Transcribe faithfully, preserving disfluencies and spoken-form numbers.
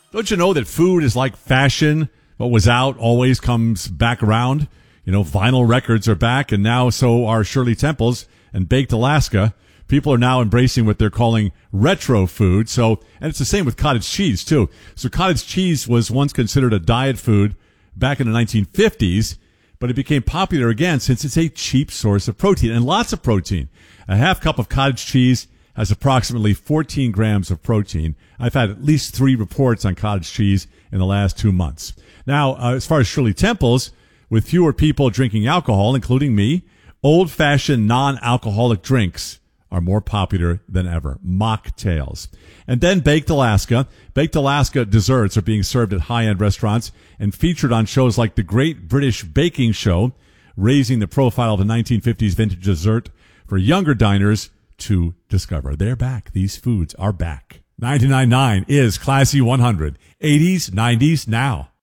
Don't you know that food is like fashion? What was out always comes back around. You know, vinyl records are back, and now so are Shirley Temples and Baked Alaska. People are now embracing what they're calling retro food. So, and it's the same with cottage cheese, too. So cottage cheese was once considered a diet food back in the nineteen fifties, but it became popular again since it's a cheap source of protein, and lots of protein. A half cup of cottage cheese has approximately fourteen grams of protein. I've had at least three reports on cottage cheese in the last two months. Now, uh, as far as Shirley Temples, with fewer people drinking alcohol, including me, old-fashioned non-alcoholic drinks are more popular than ever. Mocktails. And then Baked Alaska. Baked Alaska desserts are being served at high-end restaurants and featured on shows like The Great British Baking Show, raising the profile of the nineteen fifties vintage dessert for younger diners to discover. They're back. These foods are back. ninety-nine point nine is Classy one hundred. eighties, nineties, now.